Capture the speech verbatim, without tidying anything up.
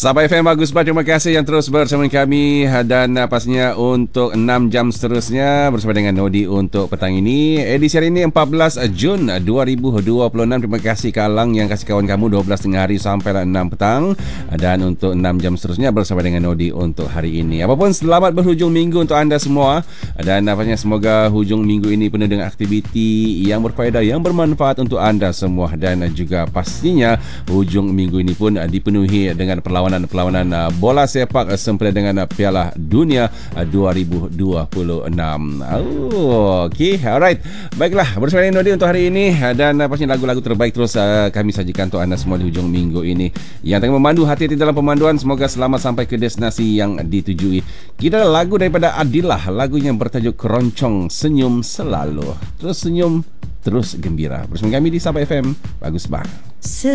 Sabah F M Bagus Bah, terima kasih yang terus bersama kami dan uh, pastinya untuk enam jam seterusnya bersama dengan Nodi untuk petang ini. Edisi hari ini empat belas Jun dua ribu dua puluh enam. Terima kasih Kalang yang kasih kawan kamu dua belas tengah hari sampai enam petang, dan untuk enam jam seterusnya bersama dengan Nodi untuk hari ini. Apapun, selamat berhujung minggu untuk anda semua, dan apanya semoga hujung minggu ini penuh dengan aktiviti yang berfaedah, yang bermanfaat untuk anda semua, dan juga pastinya hujung minggu ini pun dipenuhi dengan perlawanan perlawanan uh, bola sepak uh, sempena dengan uh, Piala Dunia uh, dua ribu dua puluh enam. Oh, okey, alright. Baiklah, bersama dengan Nodi untuk hari ini, uh, dan uh, pastinya lagu-lagu terbaik terus uh, kami sajikan untuk anda semua di hujung minggu ini. Yang tengah memandu, hati-hati dalam pemanduan, semoga selamat sampai ke destinasi yang ditujui. Kita ada lagu daripada Adilah, lagu yang bertajuk Keroncong Senyum Selalu. Terus senyum, terus gembira. Bersama kami di Sabah F M Bagus Bah.